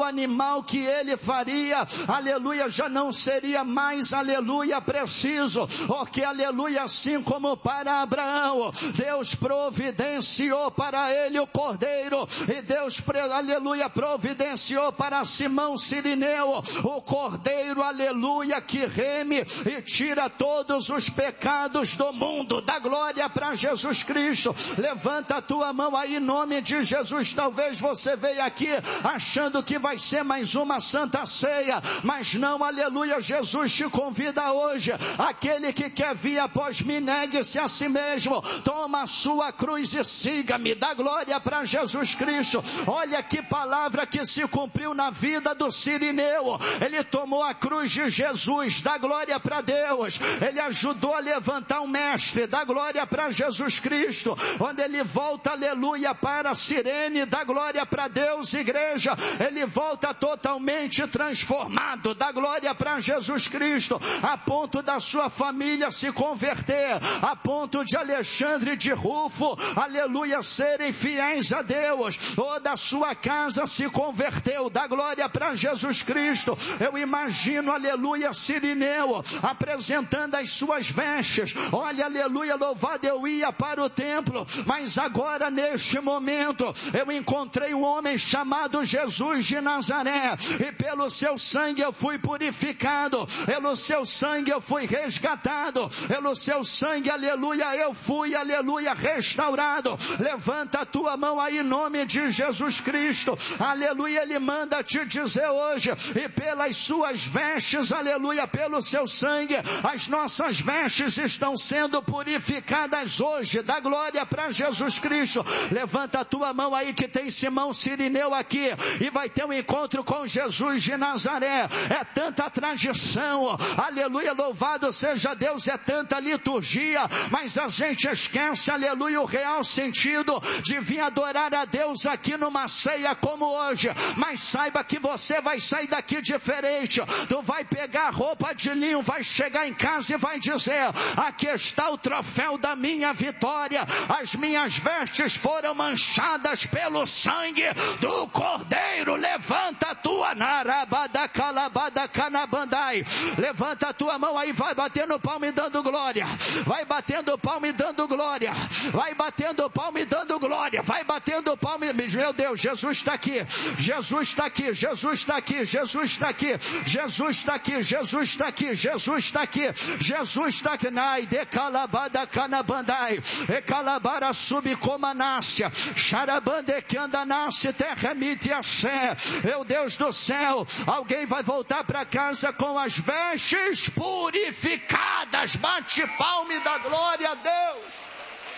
animal que ele faria, aleluia, já não seria mais, aleluia, preciso, porque, aleluia, assim como para Abraão, Deus providenciou para ele o cordeiro, e Deus, aleluia, providenciou para Simão Cirineu o cordeiro, aleluia, que reme e tira todos os pecados do mundo. Dá glória para Jesus Cristo. Levanta a tua mão aí em nome de Jesus. Talvez você veio aqui achando que vai ser mais uma santa ceia, mas não, aleluia, Jesus te convida hoje. Aquele que quer vir após mim, negue-se a si mesmo, toma a sua cruz e siga-me. Dá glória para Jesus Cristo. Olha que palavra que se cumpriu na vida do Cirineu. Ele tomou a cruz de Jesus. Dá glória para Deus. Ele ajudou a levantar um mestre. Dá glória para Jesus Cristo. Quando ele volta, aleluia, para Cirene, dá glória para Deus, igreja, ele volta totalmente transformado. Dá glória para Jesus Cristo, a ponto da sua família se converter, a ponto de Alexandre e de Rufo, aleluia, serem fiéis a Deus. Toda a sua casa se converteu. Dá glória para Jesus Cristo. Eu imagino, aleluia, Cirineu apresentando as suas vestes. Olha, aleluia, louvado, eu ia para o templo, mas agora neste momento eu encontrei um homem chamado Jesus de Nazaré, e pelo seu sangue eu fui purificado, pelo seu sangue eu fui resgatado, pelo seu sangue, aleluia, eu fui, aleluia, restaurado. Levanta a tua mão aí em nome de Jesus Cristo, aleluia. Ele manda te dizer hoje, e pelas suas vestes, aleluia, pelo seu sangue, as nossas vestes estão sendo purificadas hoje. Dá glória para Jesus Cristo. Levanta a tua mão aí que tem Simão Cirineu aqui, e vai ter um encontro com Jesus de Nazaré. É tanta tradição, aleluia, louvado seja Deus, é tanta liturgia, mas a gente esquece, aleluia, o real sentido de vir adorar a Deus aqui numa ceia como hoje. Mas saiba que você vai sair daqui diferente. Tu vai pegar a roupa de linho, vai chegar em casa e vai dizer: aqui está o troféu da minha vitória. As minhas vestes foram manchadas pelo sangue do Cordeiro. Levanta a tua narabada calabada canabandai. Levanta a tua mão aí, vai batendo palma e dando glória. Vai batendo palma e dando glória. Vai batendo palma e dando glória. Vai batendo palma e... Meu Deus, Jesus está aqui. Jesus está aqui. Jesus está aqui. Jesus está aqui. Jesus está aqui. Jesus está aqui. Jesus está aqui. Jesus está aqui. Nai de calabada canabandai. E calabara subcomanácia. Charabande que anda nasce terremite a sé. Meu Deus do céu, alguém vai voltar para casa com as vestes purificadas. Bate palma e dá glória a Deus.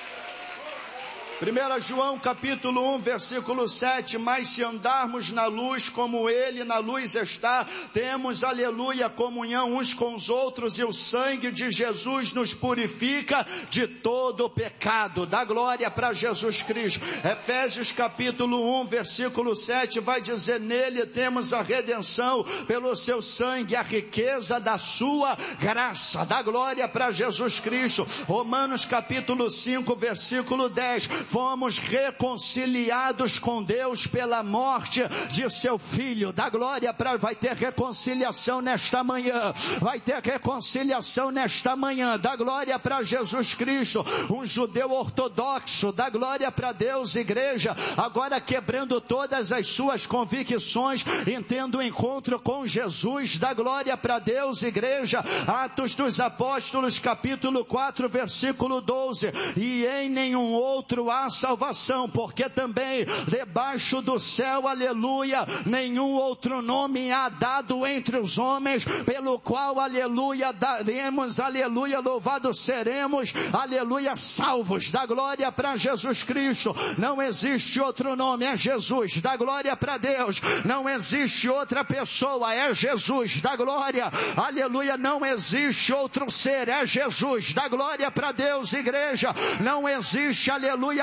1 João capítulo 1 versículo 7, mas se andarmos na luz como ele na luz está, temos, aleluia, comunhão uns com os outros, e o sangue de Jesus nos purifica de todo o pecado. Dá glória para Jesus Cristo. Efésios capítulo 1 versículo 7 vai dizer: nele temos a redenção pelo seu sangue, a riqueza da sua graça. Dá glória para Jesus Cristo. Romanos capítulo 5 versículo 10, fomos reconciliados com Deus pela morte de seu filho. Dá glória para... Vai ter reconciliação nesta manhã. Vai ter reconciliação nesta manhã. Dá glória para Jesus Cristo. Um judeu ortodoxo. Dá glória para Deus, igreja. Agora quebrando todas as suas convicções, entendo o encontro com Jesus. Dá glória para Deus, igreja. Atos dos Apóstolos capítulo 4 versículo 12. E em nenhum outro há salvação, porque também debaixo do céu, aleluia, nenhum outro nome há dado entre os homens, pelo qual, aleluia, daremos, aleluia, louvado seremos, aleluia, salvos. Dá glória para Jesus Cristo. Não existe outro nome, é Jesus. Dá glória para Deus. Não existe outra pessoa, é Jesus. Dá glória, aleluia. Não existe outro ser, é Jesus. Dá glória para Deus, igreja. Não existe, aleluia,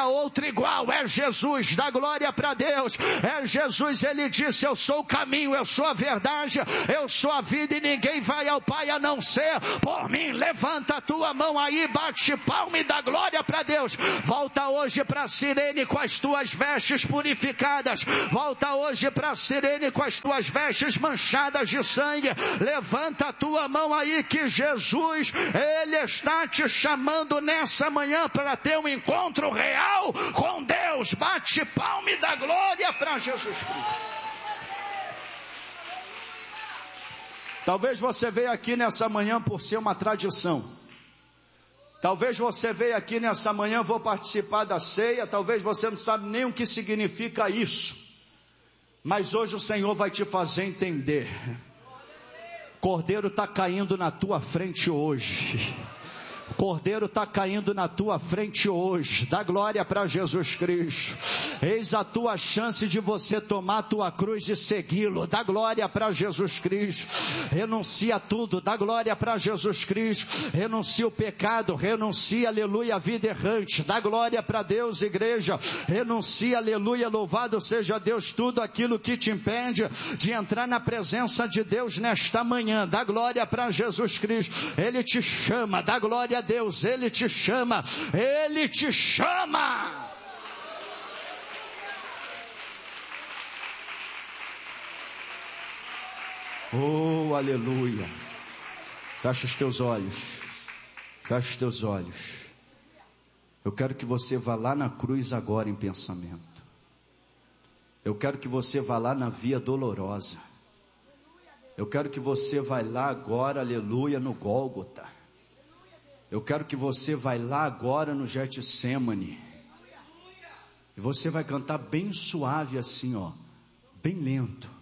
haverá outro igual. É Jesus, dá glória para Deus. É Jesus, ele disse: eu sou o caminho, eu sou a verdade, eu sou a vida, e ninguém vai ao Pai a não ser por mim. Levanta a tua mão aí, bate palma e dá glória para Deus. Volta hoje para Cirene com as tuas vestes purificadas. Volta hoje para Cirene com as tuas vestes manchadas de sangue. Levanta a tua mão aí, que Jesus, ele está te chamando nessa manhã para ter um encontro real com Deus. Bate palma e dá glória para Jesus Cristo. Talvez você veja aqui nessa manhã por ser uma tradição. Talvez você veja aqui nessa manhã: vou participar da ceia. Talvez você não sabe nem o que significa isso. Mas hoje o Senhor vai te fazer entender. Cordeiro está caindo na tua frente hoje. Cordeiro está caindo na tua frente hoje. Dá glória para Jesus Cristo. Eis a tua chance de você tomar a tua cruz e segui-lo. Dá glória para Jesus Cristo. Renuncia tudo. Dá glória para Jesus Cristo. Renuncia o pecado. Renuncia, aleluia, a vida errante. Dá glória para Deus, igreja. Renuncia, aleluia, louvado seja Deus, tudo aquilo que te impede de entrar na presença de Deus nesta manhã. Dá glória para Jesus Cristo. Ele te chama. Dá glória a Deus, ele te chama, ele te chama. Oh, aleluia. Fecha os teus olhos, fecha os teus olhos. Eu quero que você vá lá na cruz agora em pensamento. Eu quero que você vá lá na via dolorosa. Eu quero que você vá lá agora, aleluia, no Gólgota. Eu quero que você vá lá agora no Getsêmani. E você vai cantar bem suave assim, ó, bem lento.